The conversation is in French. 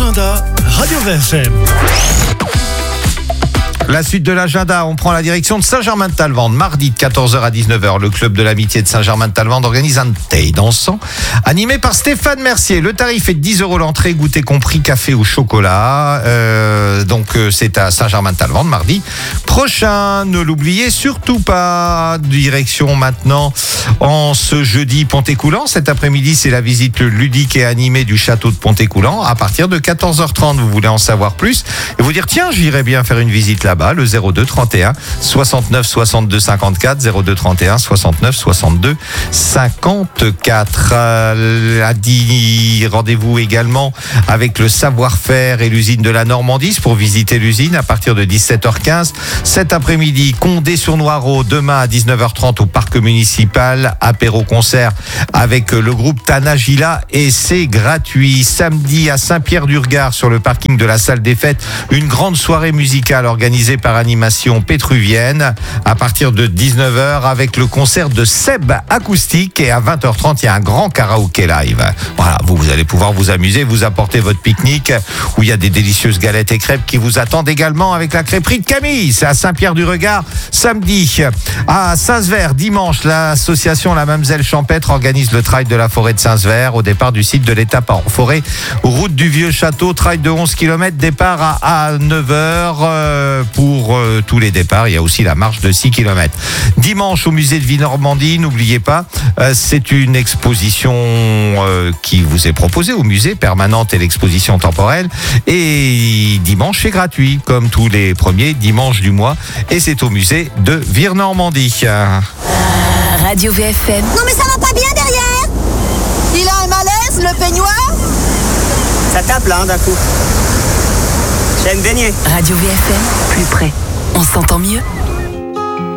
L'agenda Radio VFM. La suite de l'agenda, on prend la direction de Saint-Germain-de-Talvende. Mardi de 14h à 19h, le club de l'amitié de Saint-Germain-de-Talvende organise un thé dansant animé par Stéphane Mercier. Le tarif est de 10 € l'entrée, goûter compris, café ou chocolat. C'est à Saint-Germain-de-Talvende mardi prochain. Ne l'oubliez surtout pas. Direction maintenant en ce jeudi Pontécoulant. Cet après-midi, c'est la visite ludique et animée du château de Pontécoulant. À partir de 14h30, vous voulez en savoir plus et vous dire tiens, j'irais bien faire une visite là-bas. Le 02 31 69 62 54 02 31 69 62 54. Rendez-vous également avec le savoir-faire et l'usine de la Normandie pour visiter l'usine à partir de 17h15. Cet après-midi, Condé-sur-Noireau, demain à 19h30 au parc municipal, apéro-concert avec le groupe Tanagila et c'est gratuit. Samedi à Saint-Pierre-du-Regard sur le parking de la salle des fêtes, une grande soirée musicale organisée par Animation Pétruvienne à partir de 19h avec le concert de Seb acoustique et à 20h30 il y a un grand karaoké live. Voilà, vous allez pouvoir vous amuser, vous apporter votre pique-nique où il y a des délicieuses galettes et crêpes qui vous attendent également avec la crêperie de Camille. C'est à Saint-Pierre-du-Regard samedi. À Saint-Sever dimanche, l'association La Mamselle Champêtre organise le trail de la forêt de Saint-Sever au départ du site de l'étape en forêt, route du Vieux Château, trail de 11 km, départ à 9h pour tous les départs. Il y a aussi la marche de 6 km. Dimanche au musée de Vie-Normandie, n'oubliez pas, c'est une exposition qui vous est proposée au musée, permanente et l'exposition temporelle. Et dimanche, c'est gratuit, comme tous les premiers dimanches du mois. Et c'est au musée de Vie-Normandie. Radio VFM. Non mais ça va pas bien derrière. Il a un malaise, le peignoir. Ça tape là, d'un coup. J'ai une baignée. Radio VFM, plus près. On s'entend mieux.